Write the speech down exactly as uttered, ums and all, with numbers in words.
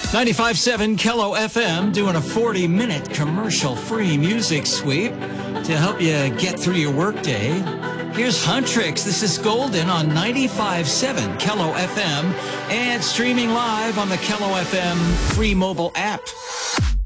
ninety-five point seven Kello F M doing a forty-minute commercial-free music sweep to help you get through your workday. Here's Huntrix. This is Golden on ninety-five point seven Kello F M and streaming live on the Kello F M free mobile app.